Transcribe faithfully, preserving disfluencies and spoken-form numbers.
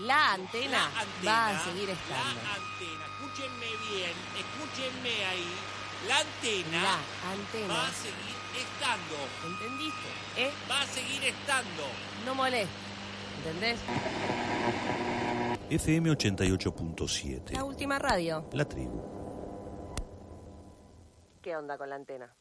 La antena, La antena va a seguir estando. La antena, escúchenme bien, escúchenme ahí. La antena, La antena va a seguir estando. ¿Entendiste? ¿Eh? Va a seguir estando. No molestes. ¿Entendés? F M ochenta y ocho punto siete. La última radio. La tribu. ¿Qué onda con la antena?